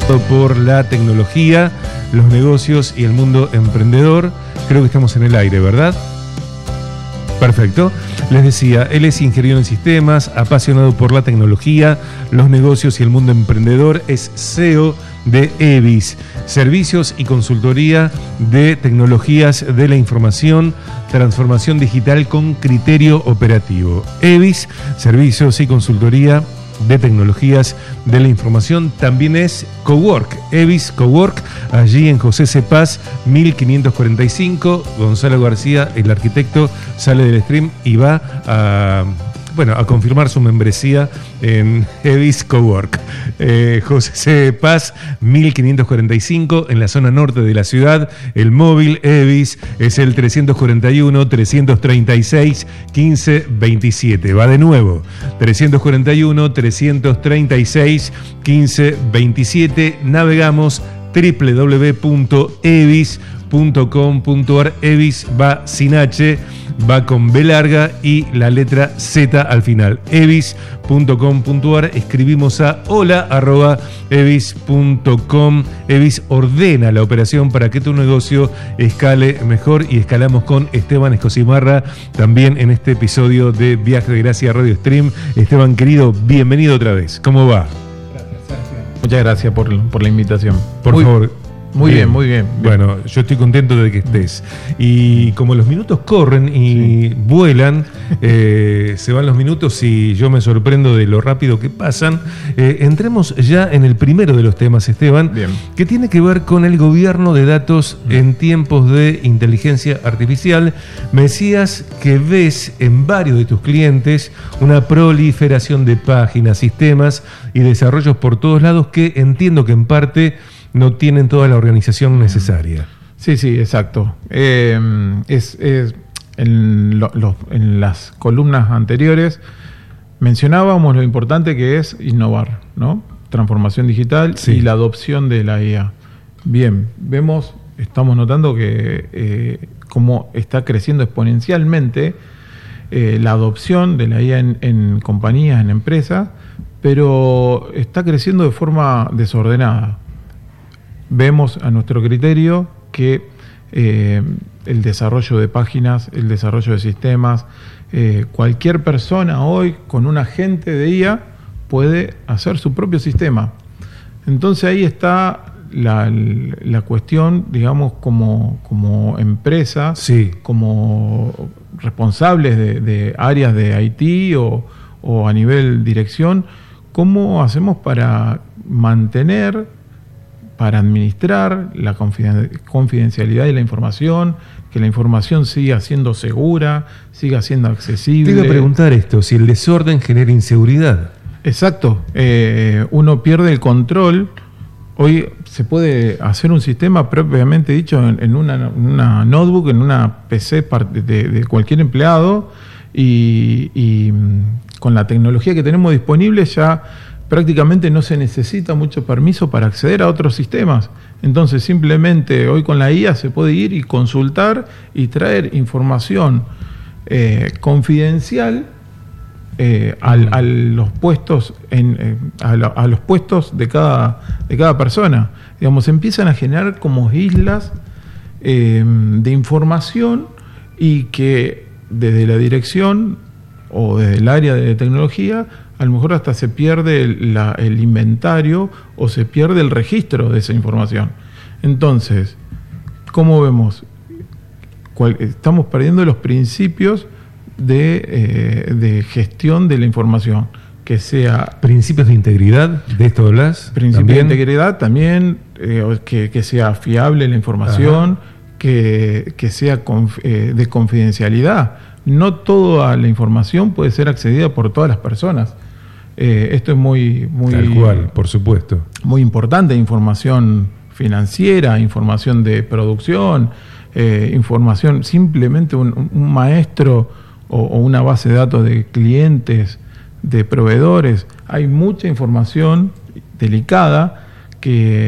por la tecnología, los negocios y el mundo emprendedor. Creo que estamos en el aire, ¿verdad? Perfecto. Les decía, él es ingeniero en sistemas, apasionado por la tecnología, los negocios y el mundo emprendedor. Es CEO de EVIS, servicios y consultoría de tecnologías de la información, transformación digital con criterio operativo. EVIS, servicios y consultoría de tecnologías de la información. También es Cowork, EVIS Cowork, allí en José C. Paz 1545. Gonzalo García, el arquitecto, sale del stream y va a confirmar su membresía en EVIS Cowork. José C. Paz 1545, en la zona norte de la ciudad. El móvil EVIS es el 341-336-1527. Va de nuevo, 341-336-1527. Navegamos www.evis.com.ar. EVIS va sin H, va con B larga y la letra Z al final. evis.com.ar. Escribimos a hola@evis.com. EVIS ordena la operación para que tu negocio escale mejor, y escalamos con Esteban Escosimarra también en este episodio de Viaje de Gracia Radio Stream. Esteban, querido, bienvenido otra vez. ¿Cómo va? Gracias, Sergio. Muchas gracias por la invitación. Por favor. Muy bien, muy bien. Bueno, yo estoy contento de que estés. Y como los minutos corren y vuelan, se van los minutos y yo me sorprendo de lo rápido que pasan, entremos ya en el primero de los temas, Esteban, Bien. que tiene que ver con el gobierno de datos en tiempos de inteligencia artificial. Me decías que ves en varios de tus clientes una proliferación de páginas, sistemas y desarrollos por todos lados que entiendo que en parte no tienen toda la organización necesaria. Sí, exacto. En las columnas anteriores mencionábamos lo importante que es innovar, ¿no? Transformación digital, sí, y la adopción de la IA. Bien, estamos notando que cómo está creciendo exponencialmente la adopción de la IA en compañías, en empresas, pero está creciendo de forma desordenada. Vemos a nuestro criterio que el desarrollo de páginas, el desarrollo de sistemas, cualquier persona hoy con un agente de IA puede hacer su propio sistema. Entonces ahí está la cuestión, digamos, como empresa, sí, como responsables de áreas de IT o a nivel dirección, ¿cómo hacemos para mantener, para administrar la confidencialidad de la información, que la información siga siendo segura, siga siendo accesible? Te iba a preguntar esto, si el desorden genera inseguridad. Exacto, uno pierde el control. Hoy se puede hacer un sistema propiamente dicho en una notebook, en una PC de cualquier empleado, y con la tecnología que tenemos disponible ya prácticamente no se necesita mucho permiso para acceder a otros sistemas. Entonces simplemente hoy con la IA se puede ir y consultar y traer información confidencial a los puestos a los puestos de cada persona. Digamos, empiezan a generar como islas de información, y que desde la dirección o desde el área de tecnología a lo mejor hasta se pierde el inventario o se pierde el registro de esa información. Entonces, ¿cómo vemos? Estamos perdiendo los principios de gestión de la información, que sea... ¿Principios de integridad? ¿De esto hablas? Principios de integridad también, que sea fiable la información, que sea de confidencialidad. No toda la información puede ser accedida por todas las personas. Esto es muy tal cual, por supuesto, muy importante. Información financiera, información de producción, información, simplemente un maestro o una base de datos de clientes, de proveedores. Hay mucha información delicada que